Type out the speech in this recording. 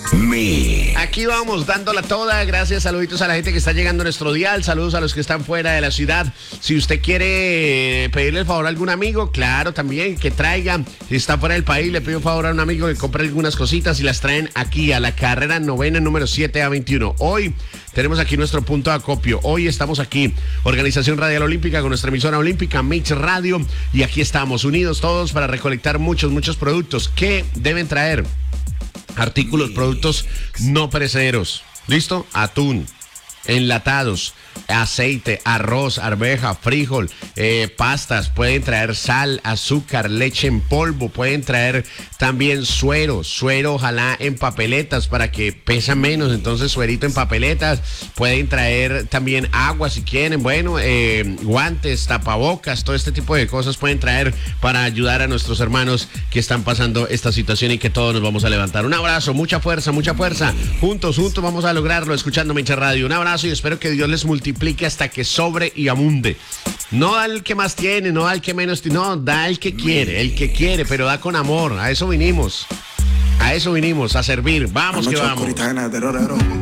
Aquí vamos, dándola toda. Gracias, saluditos a la gente que está llegando a nuestro dial. Saludos a los que están fuera de la ciudad. Si usted quiere pedirle el favor a algún amigo, claro, también que traiga. Si está fuera del país, le pido un favor a un amigo que compre algunas cositas y las traen aquí a la carrera 9, número 7A21. Hoy tenemos aquí nuestro punto de acopio. Hoy estamos aquí, Organización Radial Olímpica, con nuestra emisora olímpica, Mix Radio. Y aquí estamos, unidos todos para recolectar muchos productos que deben traer. Artículos, productos no perecederos. ¿Listo? Atún, enlatados, aceite, arroz, arveja, frijol, pastas. Pueden traer sal, azúcar, leche en polvo. Pueden traer también suero, ojalá en papeletas para que pesa menos. Entonces, suerito en papeletas. Pueden traer también agua si quieren. Bueno, guantes, tapabocas, todo este tipo de cosas pueden traer para ayudar a nuestros hermanos que están pasando esta situación y que todos nos vamos a levantar. Un abrazo, mucha fuerza. Juntos vamos a lograrlo escuchando Mecha Radio. Un abrazo y espero que Dios les multiplique hasta que sobre y abunde. No da el que más tiene, no da el que menos tiene, no, da el que quiere, pero da con amor. A eso vinimos, a servir. Vamos que vamos.